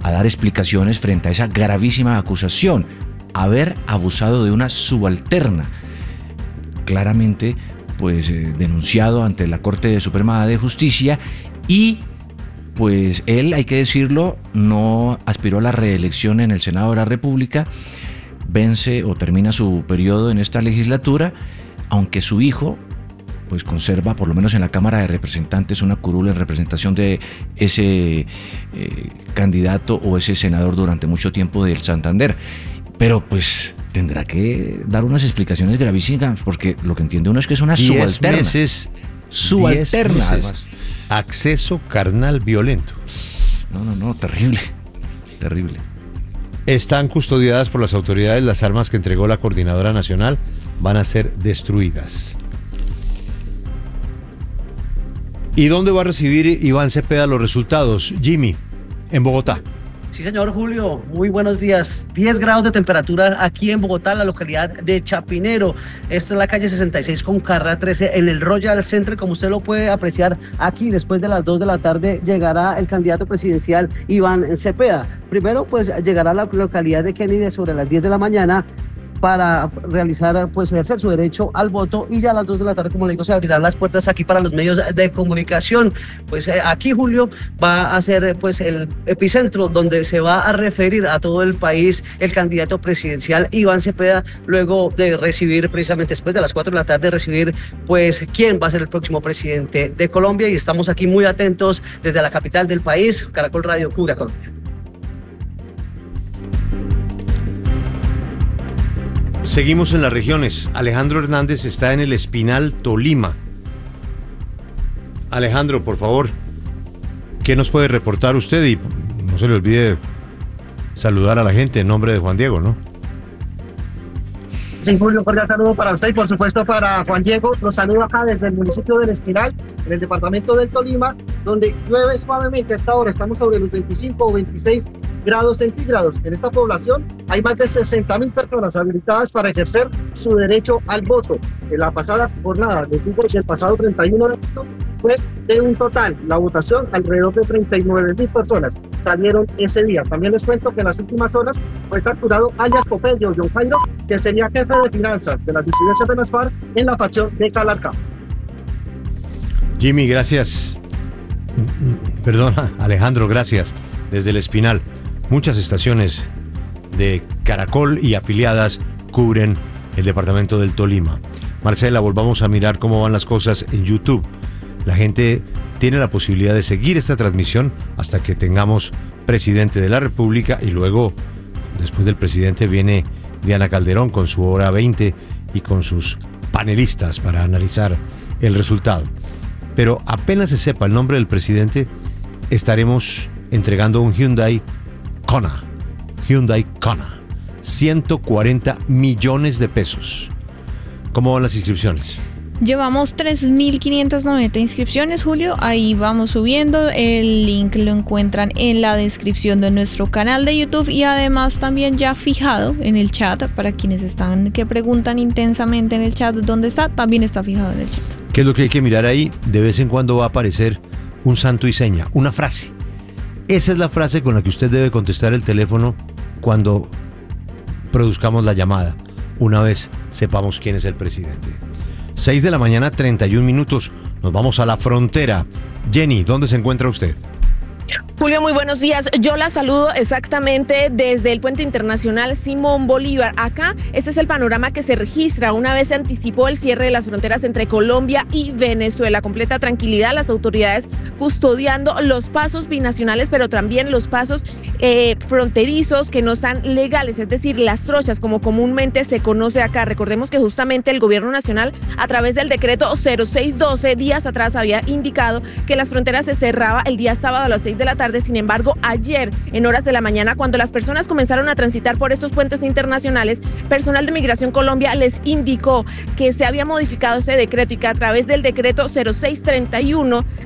a dar explicaciones frente a esa gravísima acusación, haber abusado de una subalterna, claramente pues denunciado ante la Corte Suprema de Justicia, y pues él, hay que decirlo, no aspiró a la reelección en el Senado de la República, vence o termina su periodo en esta legislatura, aunque su hijo pues conserva, por lo menos en la Cámara de Representantes, una curul en representación de ese candidato o ese senador durante mucho tiempo del Santander. Pero pues tendrá que dar unas explicaciones gravísimas, porque lo que entiende uno es que es una subalterna. 10 meses, subalterna. 10 meses. Acceso carnal violento. No, terrible. Están custodiadas por las autoridades. Las armas que entregó la Coordinadora Nacional van a ser destruidas. ¿Y dónde va a recibir Iván Cepeda los resultados? Jimmy, en Bogotá. Sí, señor Julio, muy buenos días. 10 grados de temperatura aquí en Bogotá, la localidad de Chapinero. Esta es la calle 66 con carrera 13 en el Royal Center. Como usted lo puede apreciar aquí, después de las 2 de la tarde llegará el candidato presidencial Iván Cepeda. Primero, pues llegará a la localidad de Kennedy sobre las 10 de la mañana para realizar, pues ejercer su derecho al voto, y ya a las 2 de la tarde, como le digo, se abrirán las puertas aquí para los medios de comunicación. Pues aquí, Julio, va a ser pues el epicentro donde se va a referir a todo el país el candidato presidencial Iván Cepeda, luego de recibir, precisamente después de las 4 de la tarde, recibir pues quién va a ser el próximo presidente de Colombia, y estamos aquí muy atentos desde la capital del país. Caracol Radio cubre a Colombia. Seguimos en las regiones. Alejandro Hernández está en el Espinal, Tolima. Alejandro, por favor, ¿qué nos puede reportar usted? Y no se le olvide saludar a la gente en nombre de Juan Diego, ¿no? Sí, Julio, un cordial saludo para usted y por supuesto para Juan Diego. Los saludo acá desde el municipio del Espinal, en el departamento del Tolima, donde llueve suavemente. A esta hora estamos sobre los 25 o 26 grados centígrados. En esta población hay más de 60.000 personas habilitadas para ejercer su derecho al voto. En la pasada jornada, les digo que el pasado 31 de agosto fue de un total, la votación, alrededor de 39.000 personas salieron ese día. También les cuento que en las últimas horas fue capturado alias Popello, John Jairo, que sería jefe de finanzas de las disidencias de las FARC en la facción de Calarcá. Jimmy, gracias. Perdona, Alejandro, gracias. Desde el Espinal, muchas estaciones de Caracol y afiliadas cubren el departamento del Tolima. Marcela, volvamos a mirar cómo van las cosas en YouTube. La gente tiene la posibilidad de seguir esta transmisión hasta que tengamos presidente de la República, y luego, después del presidente, viene Diana Calderón con su hora 20 y con sus panelistas para analizar el resultado. Pero apenas se sepa el nombre del presidente, estaremos entregando un Hyundai Kona. 140 millones de pesos. ¿Cómo van las inscripciones? Llevamos 3.590 inscripciones, Julio. Ahí vamos subiendo. El link lo encuentran en la descripción de nuestro canal de YouTube, y además también ya fijado en el chat para quienes que preguntan intensamente en el chat dónde está. También está fijado en el chat. ¿Qué es lo que hay que mirar ahí? De vez en cuando va a aparecer un santo y seña, una frase. Esa es la frase con la que usted debe contestar el teléfono cuando produzcamos la llamada, una vez sepamos quién es el presidente. 6 de la mañana, 31 minutos. Nos vamos a la frontera. Jenny, ¿dónde se encuentra usted? Julio, muy buenos días. Yo la saludo exactamente desde el Puente Internacional Simón Bolívar. Acá, este es el panorama que se registra una vez se anticipó el cierre de las fronteras entre Colombia y Venezuela. Completa tranquilidad, las autoridades custodiando los pasos binacionales, pero también los pasos fronterizos que no sean legales, es decir, las trochas, como comúnmente se conoce acá. Recordemos que justamente el gobierno nacional, a través del decreto 0612, días atrás había indicado que las fronteras se cerraba el día sábado a las 6 de la tarde. Sin embargo, ayer, en horas de la mañana, cuando las personas comenzaron a transitar por estos puentes internacionales, personal de Migración Colombia les indicó que se había modificado ese decreto y que a través del decreto 0631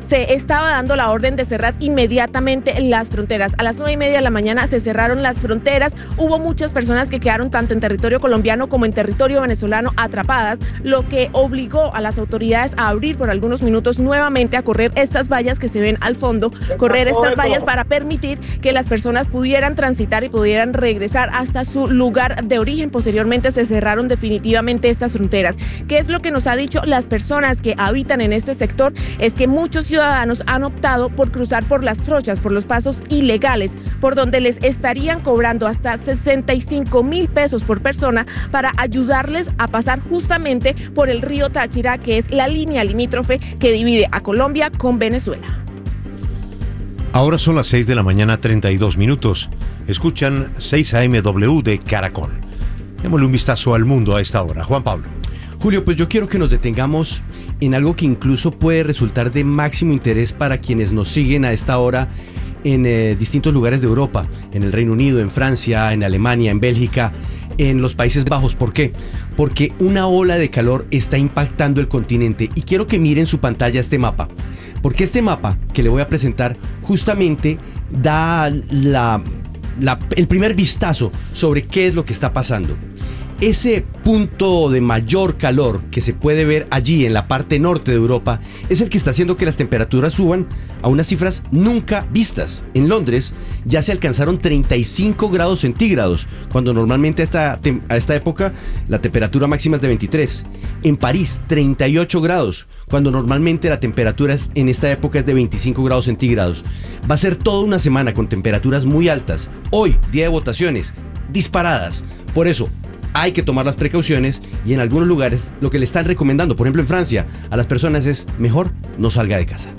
se estaba dando la orden de cerrar inmediatamente las fronteras. A las 9:30 de la mañana se cerraron las fronteras. Hubo muchas personas que quedaron tanto en territorio colombiano como en territorio venezolano atrapadas, lo que obligó a las autoridades a abrir por algunos minutos nuevamente, a correr estas vallas que se ven al fondo, correr estas vallas para permitir que las personas pudieran transitar y pudieran regresar hasta su lugar de origen. Posteriormente se cerraron definitivamente estas fronteras. ¿Qué es lo que nos ha dicho las personas que habitan en este sector? Es que muchos ciudadanos han optado por cruzar por las trochas, por los pasos ilegales, por donde les estarían cobrando hasta 65.000 pesos por persona para ayudarles a pasar justamente por el río Táchira, que es la línea limítrofe que divide a Colombia con Venezuela. Ahora son las 6 de la mañana, 32 minutos. Escuchan 6 AMW de Caracol. Démosle un vistazo al mundo a esta hora. Juan Pablo. Julio, pues yo quiero que nos detengamos en algo que incluso puede resultar de máximo interés para quienes nos siguen a esta hora en distintos lugares de Europa, en el Reino Unido, en Francia, en Alemania, en Bélgica, en los Países Bajos. ¿Por qué? Porque una ola de calor está impactando el continente y quiero que miren su pantalla este mapa, porque este mapa que le voy a presentar justamente da el primer vistazo sobre qué es lo que está pasando. Ese punto de mayor calor que se puede ver allí en la parte norte de Europa es el que está haciendo que las temperaturas suban a unas cifras nunca vistas. En Londres ya se alcanzaron 35 grados centígrados, cuando normalmente a esta época la temperatura máxima es de 23. En París, 38 grados, cuando normalmente la temperatura en esta época es de 25 grados centígrados. Va a ser toda una semana con temperaturas muy altas. Hoy, día de votaciones, disparadas. Por eso, hay que tomar las precauciones y en algunos lugares lo que le están recomendando, por ejemplo en Francia, a las personas es mejor no salga de casa.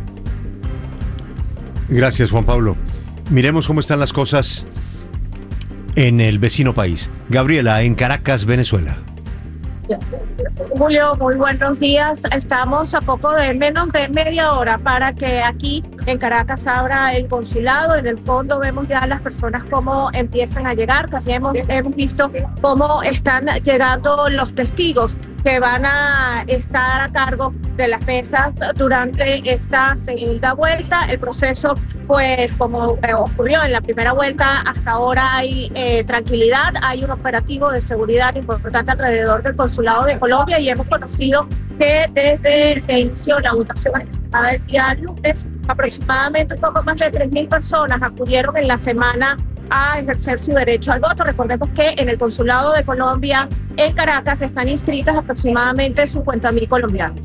Gracias, Juan Pablo. Miremos cómo están las cosas en el vecino país. Gabriela, en Caracas, Venezuela. Julio, muy buenos días. Estamos a poco de menos de media hora para que aquí en Caracas abra el consulado. En el fondo vemos ya las personas cómo empiezan a llegar. También hemos visto cómo están llegando los testigos que van a estar a cargo de las mesas durante esta segunda vuelta. El proceso, pues como ocurrió en la primera vuelta, hasta ahora hay tranquilidad, hay un operativo de seguridad importante alrededor del consulado de Colombia y hemos conocido que desde que inició la votación estimada del día lunes, aproximadamente un poco más de 3.000 personas acudieron en la semana a ejercer su derecho al voto. Recordemos que en el consulado de Colombia en Caracas están inscritas aproximadamente 50.000 colombianos.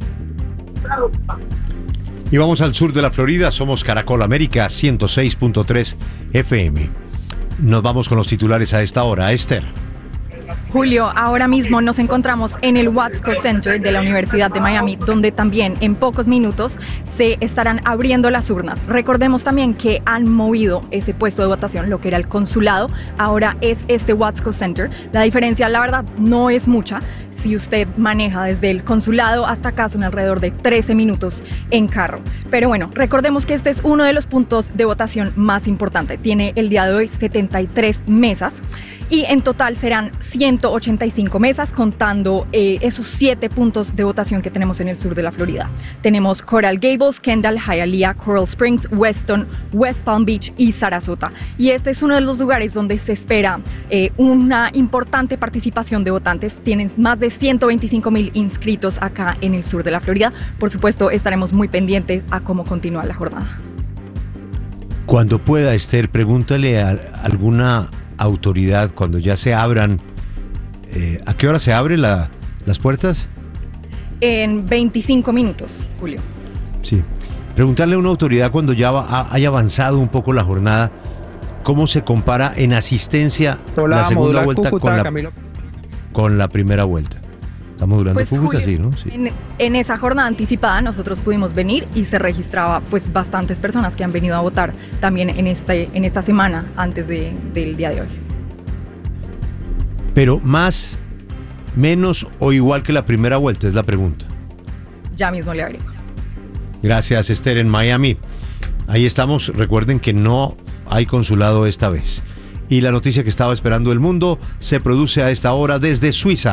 Y vamos al sur de la Florida, somos Caracol América 106.3 FM. Nos vamos con los titulares a esta hora. Esther. Julio, ahora mismo nos encontramos en el Watsco Center de la Universidad de Miami, donde también en pocos minutos se estarán abriendo las urnas. Recordemos también que han movido ese puesto de votación, lo que era el consulado, ahora es este Watsco Center. La diferencia, la verdad, no es mucha. Si usted maneja desde el consulado hasta acá son alrededor de 13 minutos en carro. Pero bueno, recordemos que este es uno de los puntos de votación más importantes. Tiene el día de hoy 73 mesas y en total serán 185 mesas contando esos 7 puntos de votación que tenemos en el sur de la Florida. Tenemos Coral Gables, Kendall, Hialeah, Coral Springs, Weston, West Palm Beach y Sarasota. Y este es uno de los lugares donde se espera una importante participación de votantes. Tienen más de 125,000 inscritos acá en el sur de la Florida. Por supuesto, estaremos muy pendientes a cómo continúa la jornada. Cuando pueda, Esther, pregúntale a alguna autoridad cuando ya se abran. ¿A qué hora se abren las puertas? En 25 minutos, Julio. Sí. Preguntarle a una autoridad cuando ya haya avanzado un poco la jornada, ¿cómo se compara en asistencia la segunda vuelta con la primera vuelta? Estamos durando pues, Cúcuta, Julio, sí, ¿no? Sí. En esa jornada anticipada nosotros pudimos venir y se registraba pues bastantes personas que han venido a votar también en esta semana antes del día de hoy. Pero más, menos o igual que la primera vuelta es la pregunta. Ya mismo le averiguo. Gracias, Esther, en Miami. Ahí estamos. Recuerden que no hay consulado esta vez. Y la noticia que estaba esperando el mundo se produce a esta hora desde Suiza.